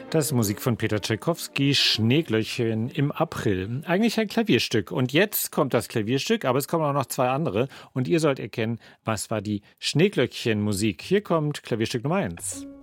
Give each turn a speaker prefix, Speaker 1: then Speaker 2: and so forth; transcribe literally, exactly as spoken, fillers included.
Speaker 1: Das ist Musik von Peter Tschaikowski, Schneeglöckchen im April. Eigentlich ein Klavierstück. Und jetzt kommt das Klavierstück, aber es kommen auch noch zwei andere. Und ihr sollt erkennen, was war die Schneeglöckchen-Musik. Hier kommt Klavierstück Nummer eins.